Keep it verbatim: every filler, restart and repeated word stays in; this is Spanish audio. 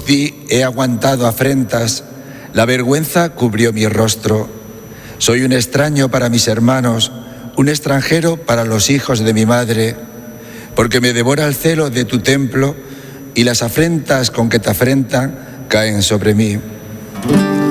Por ti he aguantado afrentas, la vergüenza cubrió mi rostro. Soy un extraño para mis hermanos, un extranjero para los hijos de mi madre, porque me devora el celo de tu templo y las afrentas con que te afrentan caen sobre mí.